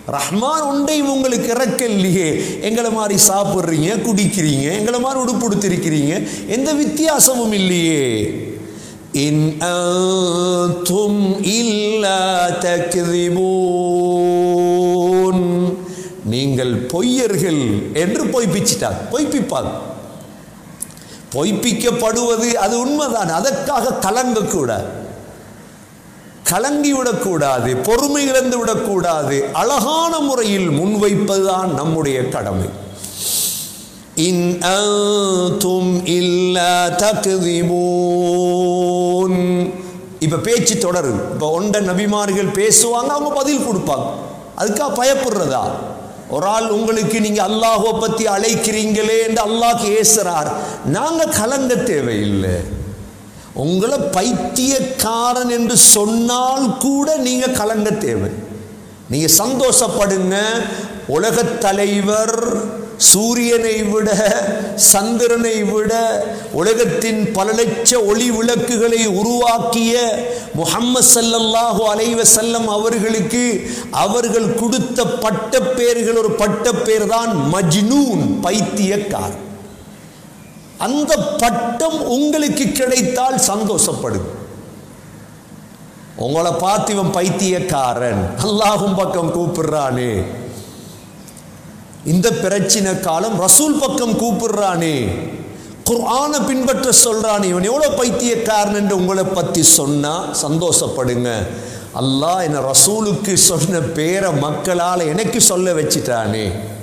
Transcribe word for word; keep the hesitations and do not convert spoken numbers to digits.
ரஹ்மான் ஒன்றையும் உங்களுக்கு இறக்கல்லையே. எங்களை மாதிரி சாப்பிட்றீங்க, குடிக்கிறீங்க, எங்களை மாதிரி உடுப்புடுத்திருக்கிறீங்க, எந்த வித்தியாசமும் இல்லையே. இன் அன்தும் இல்லா தக்திபூன், நீங்கள் பொய்யர்கள் என்று பொய்ப்பிச்சிட்டார். பொய்ப்பிப்பார், பொய்ப்பிக்கப்படுவது அது உண்மைதான். அதற்காக கலங்கக்கூடாது, கலங்கிவிடக்கூடாது, பொறுமை இழந்து விடக்கூடாது. அழகான முறையில் முன்வைப்பதுதான் நம்முடைய கடமை. இன் அன்தும் இல்லா தக்திபூன். இப்ப பேச்சு தொடருது. இப்ப ஒண்ட நபிமார்கள் பேசுவாங்க, அவங்க பதில் கொடுப்பாங்க. அதுக்காக பயப்படுறதா? ஒரு ஆள் உங்களுக்கு நீங்க அல்லாஹ்வை பத்தி அழைக்கிறீங்களே என்று அல்லாஹ் ஏசுறார், நாங்க கலங்க தேவையில்லை. உங்களை பைத்தியக்காரன் என்று சொன்னால் கூட நீங்க கலங்க தேவை. நீங்க சந்தோஷப்படுங்க. உலகத் தலைவர் சூரியனை விட, சந்திரனை விட, உலகத்தின் பல லட்ச ஒளி விளக்குகளை உருவாக்கிய முஹம்மது ஸல்லல்லாஹு அலைஹி வஸல்லம் அவர்களுக்கு அவர்கள் கொடுத்த பட்ட பெயர்கள், ஒரு பட்ட பெயர் தான் மஜ்னூன், பைத்தியக்காரன். அந்த பட்டம் உங்களுக்கு கிடைத்தால் சந்தோஷப்படும். உங்களை பார்த்து இவன் பைத்தியக்காரன், அல்லாஹ்வும் பக்கம் கூப்பிடுறானே, இந்த பிரச்சனை காலம் ரசூல் பக்கம் கூப்பிடுறானே, குர்ஆனை பின்பற்ற சொல்றானே, இவன் எவ்வளவு பைத்தியக்காரன் என்று உங்களை பத்தி சொன்னா சந்தோஷப்படுங்க. அல்லாஹ் என்ன ரசூலுக்கு சொன்ன பேரை மக்களால் எனக்கு சொல்ல வச்சிட்டானே.